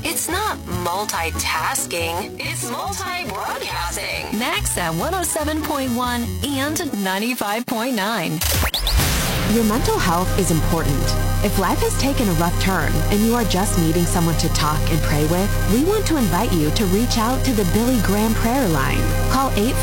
It's not multitasking, it's multi-broadcasting. Max at 107.1 and 95.9. Your mental health is important. If life has taken a rough turn and you are just needing someone to talk and pray with, we want to invite you to reach out to the Billy Graham Prayer Line. Call 8